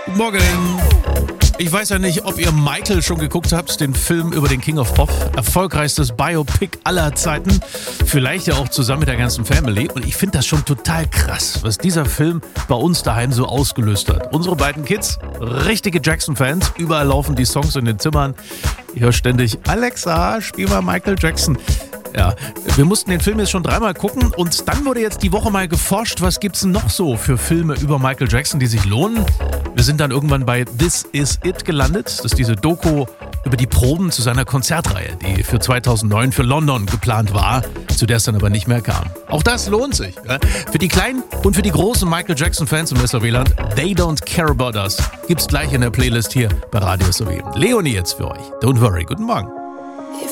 Guten Morgen. Ich weiß ja nicht, ob ihr Michael schon geguckt habt, den Film über den King of Pop. Erfolgreichstes Biopic aller Zeiten. Vielleicht ja auch zusammen mit der ganzen Family. Und ich finde das schon total krass, was dieser Film bei uns daheim so ausgelöst hat. Unsere beiden Kids, richtige Jackson-Fans. Überall laufen die Songs in den Zimmern. Ich höre ständig, Alexa, spiel mal Michael Jackson. Ja, wir mussten den Film jetzt schon 3-mal gucken und dann wurde jetzt die Woche mal geforscht, was gibt's denn noch so für Filme über Michael Jackson, die sich lohnen. Wir sind dann irgendwann bei This Is It gelandet. Das ist diese Doku über die Proben zu seiner Konzertreihe, die für 2009 für London geplant war, zu der es dann aber nicht mehr kam. Auch das lohnt sich. Ja? Für die kleinen und für die großen Michael Jackson-Fans im SRW-Land, They Don't Care About Us, gibt's gleich in der Playlist hier bei Radio SRW. Leonie jetzt für euch. Don't worry. Guten Morgen.